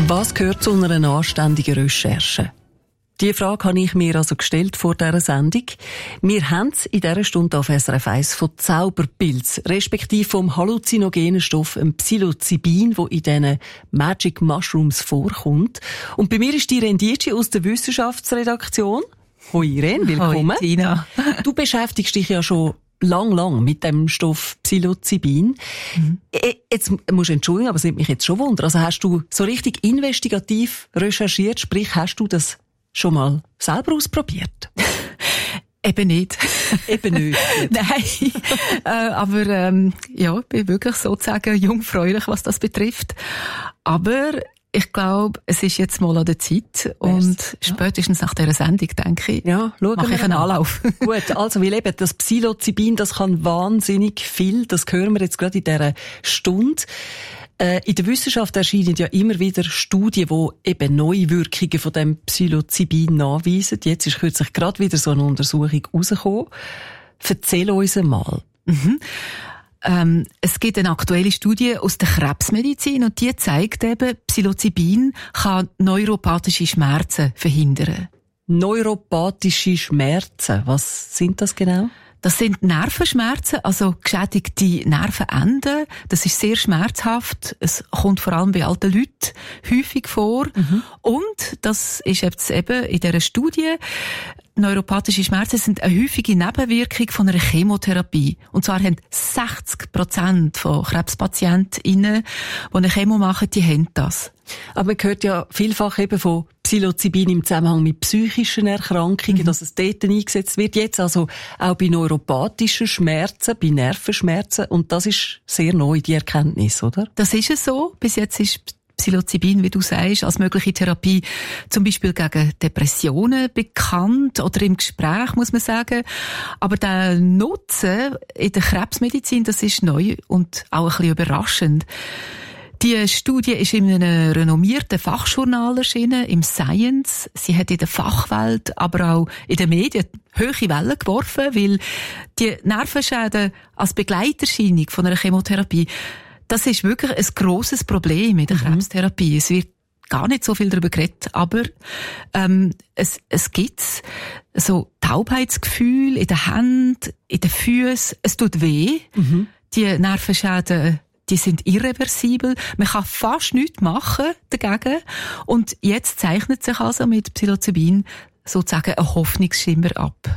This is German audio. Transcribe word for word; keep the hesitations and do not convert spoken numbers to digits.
Was gehört zu einer anständigen Recherche? Die Frage habe ich mir also gestellt vor dieser Sendung. Wir haben es in dieser Stunde auf S R F eins von Zauberpilz, respektive vom halluzinogenen Stoff Psilocybin, der in diesen Magic Mushrooms vorkommt. Und bei mir ist die Rendici aus der Wissenschaftsredaktion. Hoi Irene, willkommen. Hoi Tina. Du beschäftigst dich ja schon lang, lang mit dem Stoff Psilocybin. Mhm. Jetzt musst du entschuldigen, aber es nimmt mich jetzt schon Wunder. Also hast du so richtig investigativ recherchiert, sprich hast du das schon mal selber ausprobiert? Eben nicht. Eben nicht. Nein. äh, aber ähm, ja, ich bin wirklich sozusagen jungfräulich, was das betrifft. Aber ich glaube, es ist jetzt mal an der Zeit und ja. spätestens nach dieser Sendung, denke ich, ja, mache ich einen an. Anlauf. Gut, also weil eben das Psilocybin, das kann wahnsinnig viel, das hören wir jetzt gerade in dieser Stunde. Äh, in der Wissenschaft erscheinen ja immer wieder Studien, die eben neue Wirkungen von dem Psilocybin nachweisen. Jetzt ist kürzlich gerade wieder so eine Untersuchung rausgekommen. Erzähl uns mal. Mhm. Ähm, es gibt eine aktuelle Studie aus der Krebsmedizin und die zeigt eben, Psilocybin kann neuropathische Schmerzen verhindern. Neuropathische Schmerzen, was sind das genau? Das sind Nervenschmerzen, also geschädigte Nervenenden. Das ist sehr schmerzhaft. Es kommt vor allem bei alten Leuten häufig vor. Mhm. Und das ist jetzt eben in dieser Studie, neuropathische Schmerzen sind eine häufige Nebenwirkung von einer Chemotherapie. Und zwar haben sechzig Prozent von KrebspatientInnen, die eine Chemo machen, die haben das. Aber man hört ja vielfach eben von Psilocybin im Zusammenhang mit psychischen Erkrankungen, mhm. dass es dort eingesetzt wird. Jetzt also auch bei neuropathischen Schmerzen, bei Nervenschmerzen. Und das ist sehr neu, die Erkenntnis, oder? Das ist es so. Bis jetzt ist Psilocybin, wie du sagst, als mögliche Therapie zum Beispiel gegen Depressionen bekannt oder im Gespräch, muss man sagen. Aber der Nutzen in der Krebsmedizin, das ist neu und auch ein bisschen überraschend. Die Studie ist in einem renommierten Fachjournal erschienen, im Science. Sie hat in der Fachwelt, aber auch in den Medien hohe Wellen geworfen, weil die Nervenschäden als Begleiterscheinung von einer Chemotherapie, das ist wirklich ein grosses Problem in der mhm. Krebstherapie. Es wird gar nicht so viel darüber geredet, aber ähm, es, es gibt so Taubheitsgefühl in den Händen, in den Füßen. Es tut weh. Mhm. Die Nervenschäden, die sind irreversibel. Man kann fast nichts machen dagegen. Und jetzt zeichnet sich also mit Psilocybin sozusagen ein Hoffnungsschimmer ab.